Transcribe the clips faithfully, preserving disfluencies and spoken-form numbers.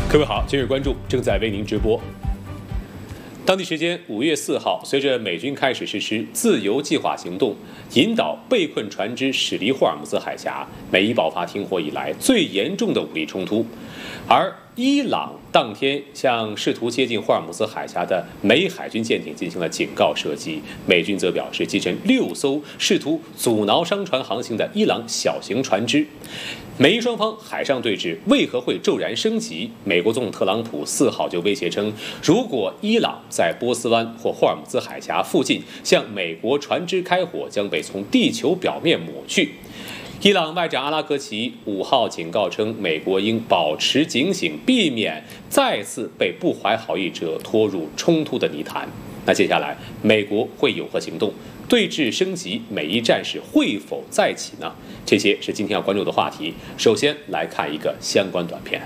各位好，今日关注正在为您直播。当地时间五月四号，随着美军开始实施自由计划行动，引导被困船只驶离霍尔木兹海峡，美伊爆发停火以来最严重的武力冲突。而伊朗当天向试图接近霍尔木兹海峡的美海军舰艇进行了警告射击，美军则表示击沉六艘试图阻挠商船航行的伊朗小型船只。美伊双方海上对峙为何会骤然升级？美国总统特朗普四号就威胁称，如果伊朗在波斯湾或霍尔木兹海峡附近向美国船只开火，将被从地球表面抹去。伊朗外长阿拉格齐五号警告称，美国应保持警醒，避免再次被不怀好意者拖入冲突的泥潭。那接下来，美国会有何行动？对峙升级，美伊战事会否再起呢？这些是今天要关注的话题。首先来看一个相关短片。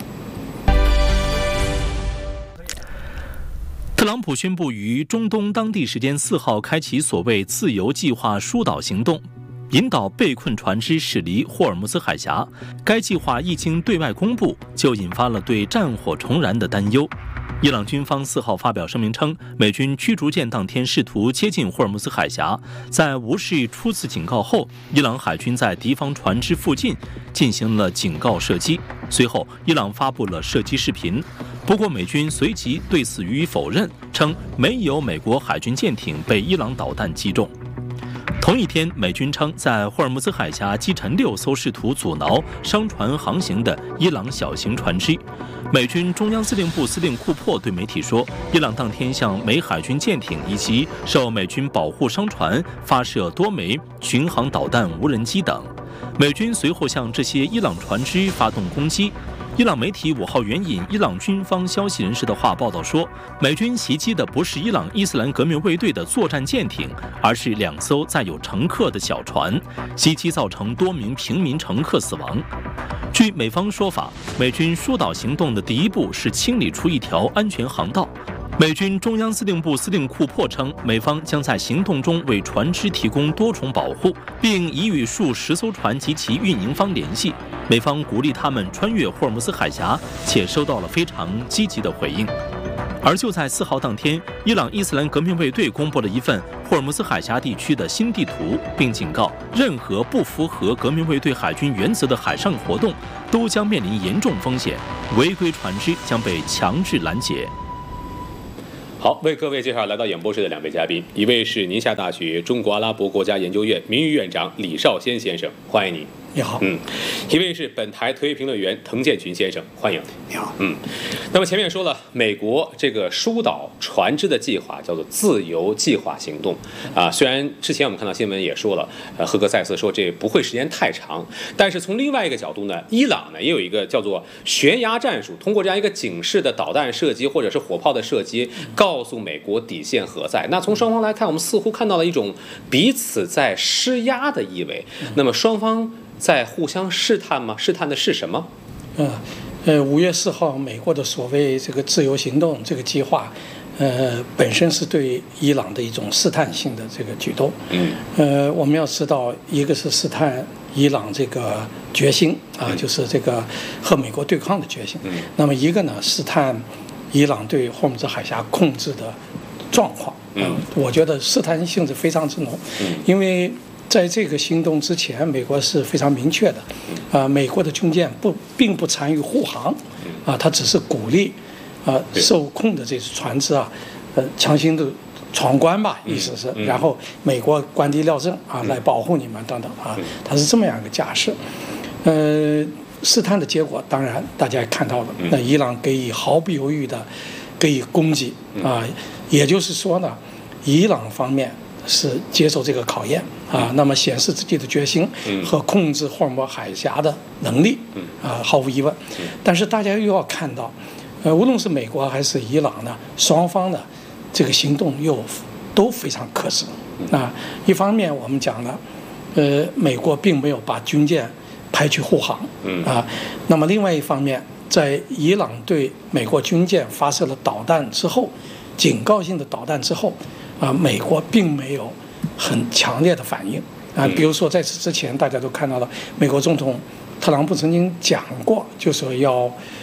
特朗普宣布于中东当地时间四号开启所谓自由计划疏导行动，引导被困船只驶离霍尔木兹海峡。该计划一经对外公布，就引发了对战火重燃的担忧。伊朗军方四号发表声明称，美军驱逐舰当天试图接近霍尔木兹海峡，在无视初次警告后，伊朗海军在敌方船只附近进行了警告射击。随后，伊朗发布了射击视频，不过美军随即对此予以否认，称没有美国海军舰艇被伊朗导弹击中。同一天，美军称在霍尔木兹海峡击沉六艘试图阻挠商船航行的伊朗小型船只。美军中央司令部司令库珀对媒体说，伊朗当天向美海军舰艇以及受美军保护商船发射多枚巡航导弹、无人机等。美军随后向这些伊朗船只发动攻击。伊朗媒体五号援引伊朗军方消息人士的话报道说，美军袭击的不是伊朗伊斯兰革命卫队的作战舰艇，而是两艘载有乘客的小船，袭击造成多名平民乘客死亡。据美方说法，美军疏导行动的第一步是清理出一条安全航道。美军中央司令部司令库珀称，美方将在行动中为船只提供多重保护，并已与数十艘船及其运营方联系。美方鼓励他们穿越霍尔木兹海峡，且收到了非常积极的回应。而就在四号当天，伊朗伊斯兰革命卫队公布了一份霍尔木兹海峡地区的新地图，并警告任何不符合革命卫队海军原则的海上活动都将面临严重风险，违规船只将被强制拦截。 好，为各位介绍来到演播室的两位嘉宾，一位是宁夏大学中国阿拉伯国家研究院名誉院长李少先先生，欢迎您。 你好。 嗯，一位是本台特约评论员滕建群先生，欢迎。 你好。 嗯，那么前面说了，美国这个疏导船只的计划叫做自由计划行动啊。虽然之前我们看到新闻也说了，呃，赫格塞斯说这不会时间太长，但是从另外一个角度呢，伊朗呢也有一个叫做悬崖战术，通过这样一个警示的导弹射击或者是火炮的射击，告诉美国底线何在。那从双方来看，我们似乎看到了一种彼此在施压的意味。那么双方在互相试探吗？试探的是什么？ 呃，呃，五月四号，美国的所谓这个自由行动这个计划，呃，本身是对伊朗的一种试探性的这个举动。 嗯。 呃，我们要知道，一个是试探伊朗这个决心啊，就是这个和美国对抗的决心。 嗯。 那么一个呢，试探伊朗对霍尔木兹海峡控制的状况。 嗯。 我觉得试探性质非常之浓。嗯。因为在这个行动之前，美国是非常明确的，啊、呃，美国的军舰不并不参与护航，啊，它只是鼓励，啊、呃，受控的这些船只啊，呃，强行的闯关吧，意思是，然后美国官邸料政啊，来保护你们等等啊，它是这么样一个架势，呃，试探的结果当然大家也看到了，那伊朗给予毫不犹豫的给予攻击啊，也就是说呢，伊朗方面是接受这个考验啊，那么显示自己的决心和控制霍尔木兹海峡的能力啊，毫无疑问。但是大家又要看到，呃，无论是美国还是伊朗呢，双方的这个行动又都非常克制啊。一方面我们讲了，呃，美国并没有把军舰派去护航啊，那么另外一方面，在伊朗对美国军舰发射了导弹之后，警告性的导弹之后。啊，美国并没有很强烈的反应啊。比如说，在此之前，大家都看到了，美国总统特朗普曾经讲过，就说要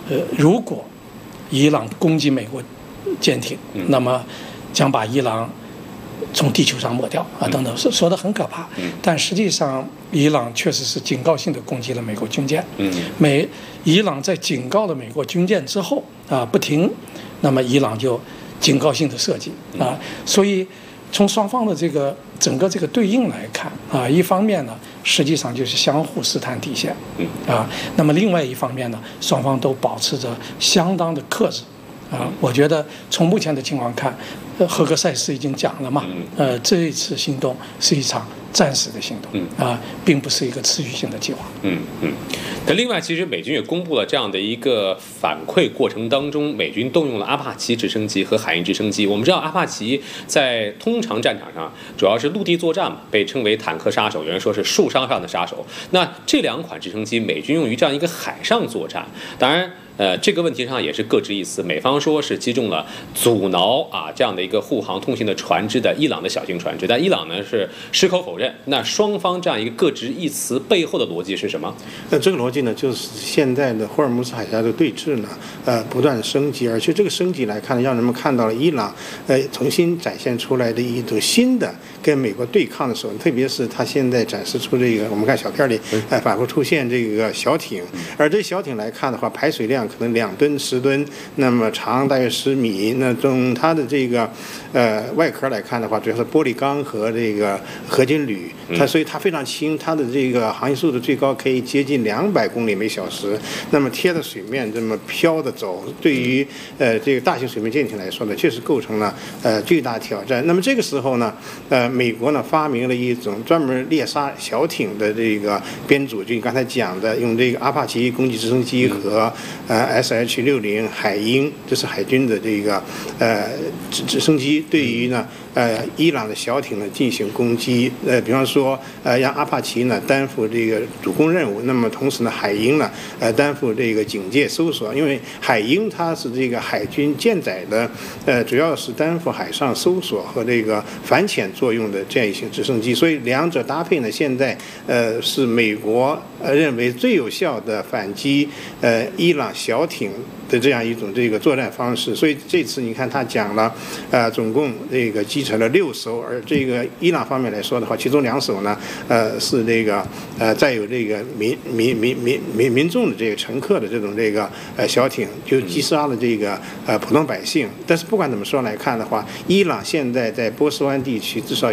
呃，如果伊朗攻击美国舰艇，那么将把伊朗从地球上抹掉啊，等等，说说的很可怕。但实际上，伊朗确实是警告性的攻击了美国军舰。美伊朗在警告了美国军舰之后啊，不停，那么伊朗就警告性的射击啊，所以从双方的这个整个这个对应来看啊，一方面呢，实际上就是相互试探底线，啊，那么另外一方面呢，双方都保持着相当的克制。啊，我觉得从目前的情况看，呃，赫格塞斯已经讲了嘛，呃，这一次行动是一场暂时的行动，啊，并不是一个持续性的计划。 嗯嗯。那另外，其实美军也公布了这样的一个反馈过程当中，美军动用了阿帕奇直升机和海鹰直升机。我们知道，阿帕奇在通常战场上主要是陆地作战嘛，被称为坦克杀手，有人说是树梢上的杀手。那这两款直升机，美军用于这样一个海上作战，当然。呃，这个问题上也是各执一词。美方说是击中了阻挠啊这样的一个护航通信的船只的伊朗的小型船只，但伊朗呢是矢口否认。那双方这样一个各执一词背后的逻辑是什么？ 那这个逻辑呢，就是现在的霍尔木兹海峡的对峙呢，呃，不断升级，而且这个升级来看，让人们看到了伊朗呃重新展现出来的一种新的跟美国对抗的手段，特别是他现在展示出这个，我们看小片里，呃，反复出现这个小艇，而这小艇来看的话，排水量可能两吨十吨，那么长大约十米。那从它的这个呃外壳来看的话，主要是玻璃钢和这个合金铝，它所以它非常轻，它的这个航行速度最高可以接近两百公里每小时。那么贴着水面这么飘的走，对于呃这个大型水面舰艇来说呢，确实构成了呃巨大挑战。那么这个时候呢，呃美国呢发明了一种专门猎杀小艇的这个编组，就你刚才讲的，用这个阿帕奇攻击直升机和呃 S H 六零海鹰，这是海军的这个呃直直升机，对于呢呃伊朗的小艇呢进行攻击。呃，比方说呃让阿帕奇呢担负这个主攻任务，那么同时呢海鹰呢呃担负这个警戒搜索，因为海鹰它是这个海军舰载的呃主要是担负海上搜索和这个反潜作用的这样一型直升机，所以两者搭配呢现在呃是美国呃认为最有效的反击呃伊朗小艇的这样一种这个作战方式。所以这次你看他讲了呃总共这个击沉了六艘，而这个伊朗方面来说的话，其中两艘呢呃是这个呃载有这个民民民民民民众的这个乘客的这种这个呃小艇，就击杀了这个呃普通百姓。但是不管怎么说来看的话，伊朗现在在波斯湾地区至少